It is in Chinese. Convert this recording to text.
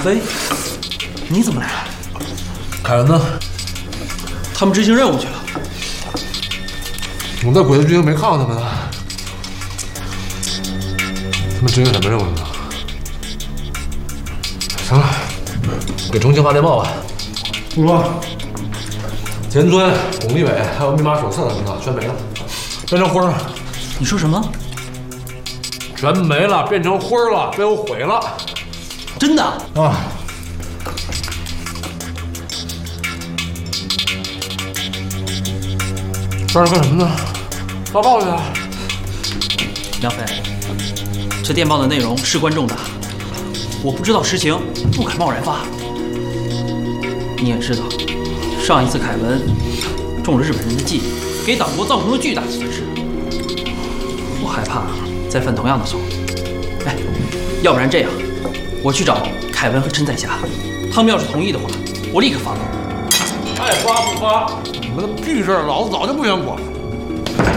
飞，你怎么来了？ 凯文呢？ 他们执行任务去了。 我在鬼子军营没看到他们呢。他们执行什么任务呢？行了，给重庆发电报吧。不说，田村、巩立伟还有密码手册什么的全没了，变成灰儿。 你说什么？ 全没了，变成灰儿了，被我毁了。 真的啊！这是干什么呢？报告去啊！ 梁飞，这电报的内容事关重大，我不知道实情，不敢贸然发。你也知道，上一次凯文中了日本人的计，给党国造成了巨大的损失。我害怕再犯同样的错误。哎，要不然这样，我去找凯文和陈彩霞，他们要是同意的话，我立刻发动。 爱发不发，你们那屁事儿，老子早就不想管了。